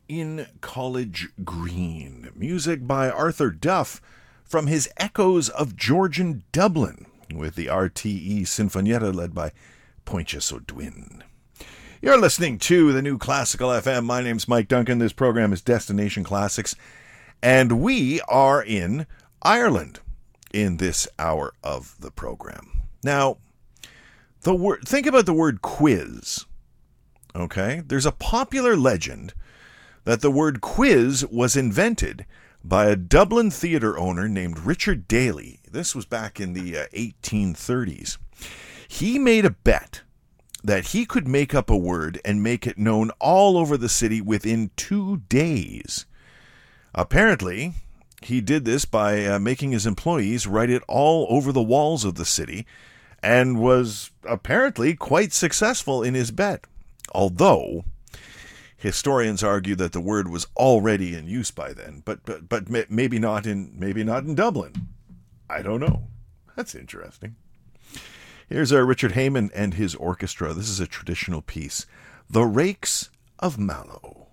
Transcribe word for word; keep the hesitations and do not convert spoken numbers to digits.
in College Green. Music by Arthur Duff from his Echoes of Georgian Dublin, with the R T E Sinfonietta led by Pointjes O'Dwyn. You're listening to the New Classical F M. My name's Mike Duncan. This program is Destination Classics, and we are in Ireland in this hour of the program. Now, the word, think about the word quiz. Okay? There's a popular legend that the word quiz was invented by a Dublin theatre owner named Richard Daly. This was back in the uh, eighteen thirties. He made a bet that he could make up a word and make it known all over the city within two days. Apparently, he did this by uh, making his employees write it all over the walls of the city, and was apparently quite successful in his bet. Although historians argue that the word was already in use by then, but but but maybe not in maybe not in Dublin. I don't know. That's interesting. Here's our Richard Heyman and his orchestra. This is a traditional piece, The Rakes of Mallow.